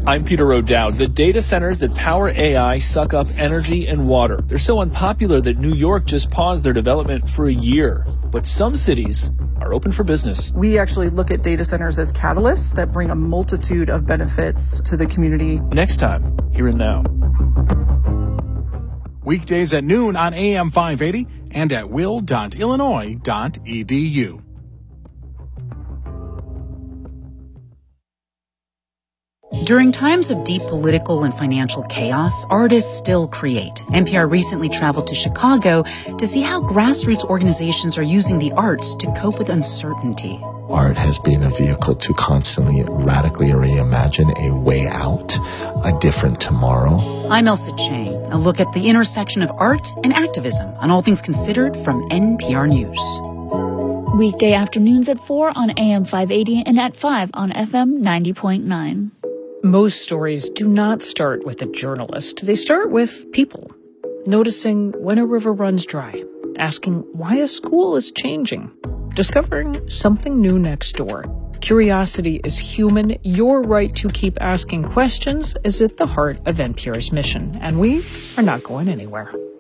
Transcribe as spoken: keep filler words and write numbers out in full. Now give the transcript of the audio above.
I'm Peter O'Dowd. The data centers that power A I suck up energy and water. They're so unpopular that New York just paused their development for a year. But some cities are open for business. We actually look at data centers as catalysts that bring a multitude of benefits to the community. Next time, here and now. Weekdays at noon on A M five eighty and at will dot illinois dot e d u. During times of deep political and financial chaos, artists still create. N P R recently traveled to Chicago to see how grassroots organizations are using the arts to cope with uncertainty. Art has been a vehicle to constantly radically reimagine a way out, a different tomorrow. I'm Elsa Chang. A look at the intersection of art and activism on All Things Considered from N P R News. Weekday afternoons at four on A M five eighty and at five on F M ninety point nine. Most stories do not start with a journalist. They start with people. Noticing when a river runs dry. Asking why a school is changing. Discovering something new next door. Curiosity is human. Your right to keep asking questions is at the heart of N P R's mission. And we are not going anywhere.